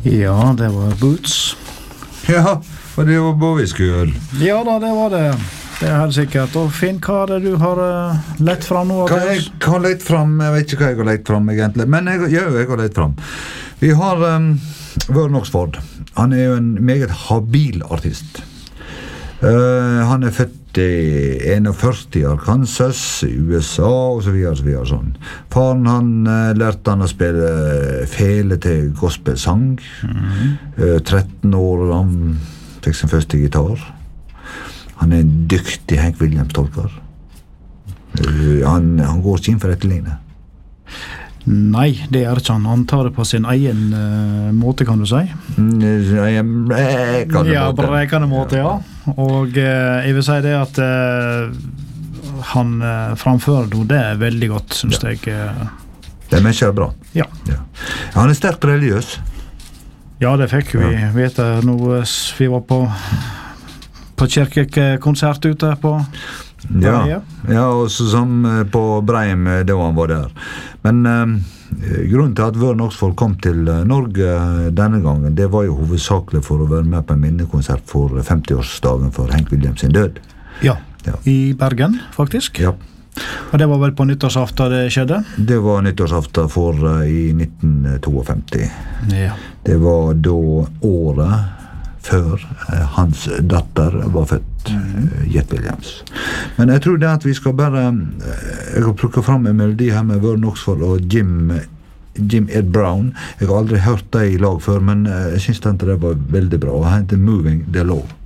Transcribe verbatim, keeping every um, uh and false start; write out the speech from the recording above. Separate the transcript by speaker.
Speaker 1: Ja, det var Boots.
Speaker 2: Ja, og det var hva vi skulle gjøre.
Speaker 1: Ja da, det var det. Det er helt sikkert. Og Finn, hva er det du har uh, lett fram nå?
Speaker 2: Hva jeg har lett fram? Jeg vet ikke hva jeg har lett fram egentlig, men jeg, ja, jeg har lett fram. Vi har um, Vern Oxford. Han er jo en meget habil artist. Uh, han er født i førti i Arkansas, i U S A, og så videre, så videre sånn. Faren han uh, lærte han å spille fele til gospelsang. Mm-hmm. uh, tretten år, han fikk sin første gitar. Han er en dyktig Hank Williams-tolker. Uh, han, han går ikke inn for etterligne.
Speaker 1: Nei, det er ikke han. Han tar det på sin egen uh, måte, kan du si.
Speaker 2: Egen brekende
Speaker 1: ja,
Speaker 2: måte.
Speaker 1: brekende måte, ja. Og uh, jeg vil si det at uh, han uh, framfører det, det er veldig godt, synes ja. jeg. Uh,
Speaker 2: det er mye bra.
Speaker 1: Ja.
Speaker 2: ja. Han er sterkt religiøs.
Speaker 1: Ja, det fikk vi ja. vite nå. Vi var på, på kirkekonsert ute på
Speaker 2: Ja, ja, og så som på Breim da han var der. Men eh, grunnen til at Vern Oxford kom til Norge denne gangen, det var jo hovedsakelig for å være med på en minnekonsert for femti-årsdagen for Hank Williams sin død.
Speaker 1: Ja,
Speaker 2: ja.
Speaker 1: I Bergen faktisk.
Speaker 2: Ja.
Speaker 1: Og det var vel på nyttårsaften det skjedde?
Speaker 2: Det var nyttårsaften for uh, i nitten femti. Ja. Det var da året før uh, hans datter var født, mm. uh, Jet Williams. Men jeg tror det at vi skal bare uh, jeg har plukket frem en melodi her med Vern Oxford og Jim Jim Ed Brown. Jeg har aldri hørt det i lag før, men uh, jeg synes det var veldig bra. Han heter Moving the Law.